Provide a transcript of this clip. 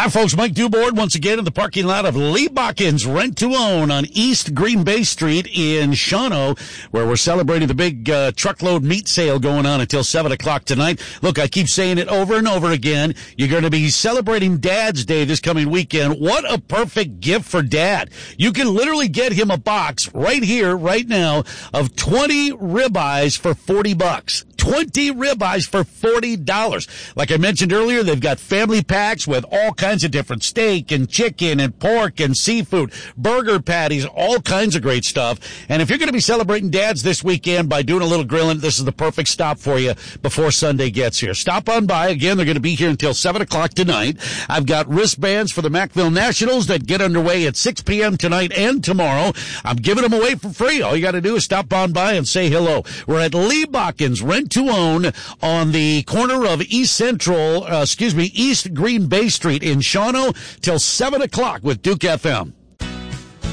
Hi, folks. Mike Dubord once again in the parking lot of Lee Bakkens Rent to Own on East Green Bay Street in Shawano, where we're celebrating the big truckload meat sale going on until 7 o'clock tonight. Look, I keep saying it over and over again. You're going to be celebrating Dad's Day this coming weekend. What a perfect gift for Dad. You can literally get him a box right here, right now, of 20 ribeyes for $40. 20 ribeyes for $40. Like I mentioned earlier, they've got family packs with all kinds of different steak and chicken and pork and seafood, burger patties, all kinds of great stuff. And if you're going to be celebrating Dad's this weekend by doing a little grilling, this is the perfect stop for you before Sunday gets here. Stop on by. Again, they're going to be here until 7 o'clock tonight. I've got wristbands for the Mackville Nationals that get underway at 6 p.m. tonight and tomorrow. I'm giving them away for free. All you got to do is stop on by and say hello. We're at Lee Bakkens Rent to Own on the corner of East Green Bay Street in Shawano till 7 o'clock with Duke FM.